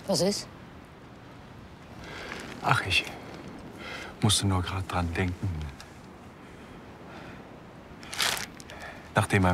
Was ist? Ach, ich musste nur gerade dran denken. Nachdem er